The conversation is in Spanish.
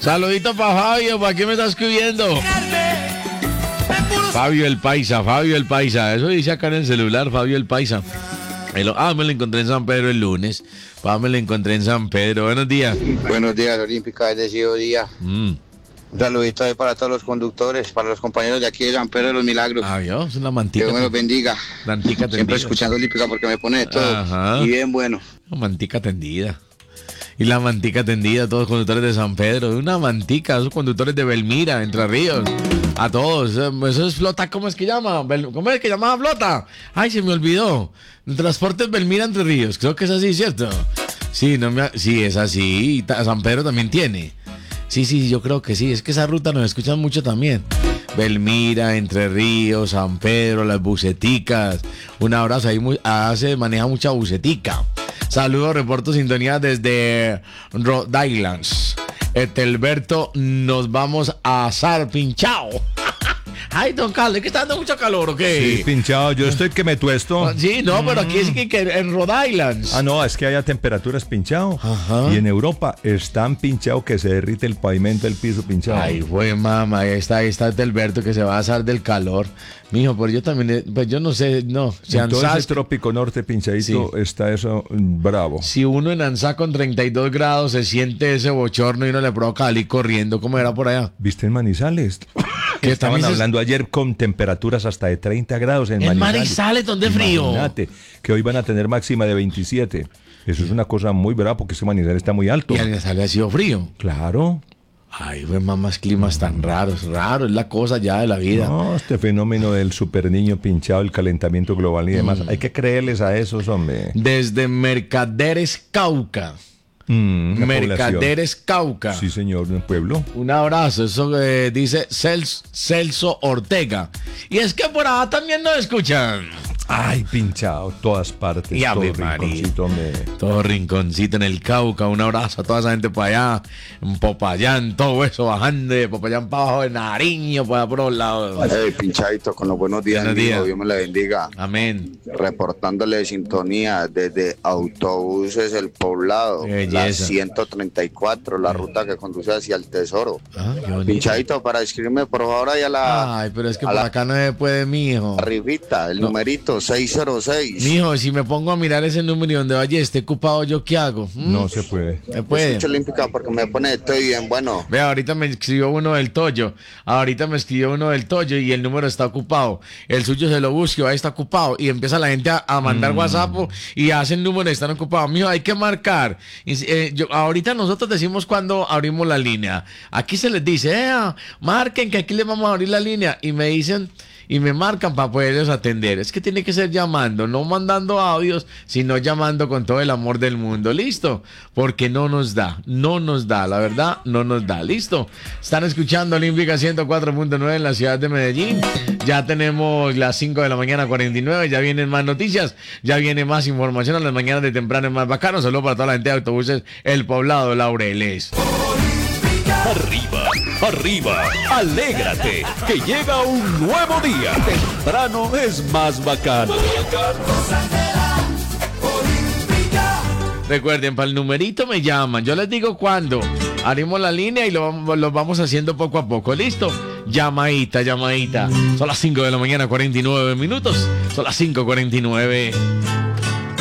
Saludito para Fabio, ¿para qué me estás escribiendo? Fabio el Paisa. Eso dice acá en el celular, Fabio el Paisa. Me lo encontré en San Pedro el lunes. Me lo encontré en San Pedro. Buenos días. Buenos días, Olímpica, bendecido día. Un saludito ahí para todos los conductores, para los compañeros de aquí de San Pedro de los Milagros. Dios, es una mantica. Que Dios me los bendiga. Mantica tendida. Siempre escuchando Olímpica porque me pone de todo. Ajá. Y bien bueno. Una mantica tendida. Y la mantica tendida, todos los conductores de San Pedro. Una mantica, esos conductores de Belmira, Entre Ríos. A todos. Eso es flota, ¿cómo es que llama? ¿Cómo es que llamaba flota? Ay, se me olvidó. Transportes Belmira, Entre Ríos. Creo que es así, ¿cierto? Sí, sí, es así. Y San Pedro también tiene. Sí, yo creo que sí. Es que esa ruta nos escuchan mucho también. Belmira, Entre Ríos, San Pedro, las buceticas. Un abrazo ahí, se maneja mucha bucetica. Saludos, reporto sintonía desde Rhode Island. Etelberto, nos vamos a asar, pinchao. Ay, don Carlos, ¿es que está dando mucho calor o qué? Sí, pinchado, yo estoy que me tuesto. Sí, no, pero aquí es que en Rhode Island. No, es que haya temperaturas pinchado. Ajá. Y en Europa están pinchado que se derrite el pavimento, el piso pinchado. Ay, fue mamá, ahí está Etelberto que se va a asar del calor. Mijo, pero yo también, pues yo no sé, no. Si en todo Ansá, ese trópico norte pinchadito está eso bravo. Si uno en Ansá con 32 grados se siente ese bochorno y uno le provoca salir corriendo, ¿cómo era por allá? ¿Viste en Manizales? Que estaban hablando ayer con temperaturas hasta de 30 grados en Manizales. En Manizales, ¿dónde frío? Imagínate, que hoy van a tener máxima de 27. Eso es una cosa muy brava porque ese Manizales está muy alto. Y en Manizales ha sido frío. Claro. Ay, pues mamás, climas tan raros, es la cosa ya de la vida. No, este fenómeno del super niño pinchado, el calentamiento global y demás, hay que creerles a esos, hombre. Desde Mercaderes, Cauca. Mercaderes, Cauca. Sí, señor, en el pueblo. Un abrazo, eso dice Celso Ortega. Y es que por allá también nos escuchan. Ay, pinchado, todas partes. Y todo rinconcito, hombre. Todo rinconcito en el Cauca. Un abrazo a toda esa gente por allá, en Popayán, todo eso bajando de Popayán para abajo, de Nariño, por allá por los lados. Hey, pinchadito, con los buenos días, Buenos días. Dios me la bendiga. Amén. Reportándole de sintonía desde Autobuses El Poblado, la 134, la ruta que conduce hacia el Tesoro. Qué bonito. Pinchadito, para escribirme por favor ahí a la... Ay, pero es que por acá no se puede, mijo. Arribita, el numerito 606. Mijo, si me pongo a mirar ese número y donde vaya esté ocupado, ¿yo qué hago? No se puede. Se puede. Escucha Olímpica porque me pone estoy bien bueno. Vea, ahorita me escribió uno del Toyo. Y el número está ocupado. El suyo se lo busco, ahí está ocupado. Y empieza la gente a mandar WhatsApp y hacen números y están ocupados. Mijo, hay que marcar. Ahorita nosotros decimos cuando abrimos la línea. Aquí se les dice, marquen que aquí les vamos a abrir la línea. Y me dicen... Y me marcan para poderlos atender. Es que tiene que ser llamando, no mandando audios, sino llamando con todo el amor del mundo. ¿Listo? Porque no nos da, la verdad, no nos da. ¿Listo? Están escuchando Olímpica 104.9 en la ciudad de Medellín. Ya tenemos las 5 de la mañana 49, ya vienen más noticias, ya viene más información a las mañanas de temprano es más bacano. Saludos para toda la gente de Autobuses El Poblado, Laureles. Arriba, alégrate, que llega un nuevo día. Temprano es más bacano. Recuerden, para el numerito me llaman. Yo les digo cuándo. Abrimos la línea y lo vamos haciendo poco a poco. ¿Listo? Llamadita. Son las 5 de la mañana, 49 minutos. Son las 5:49.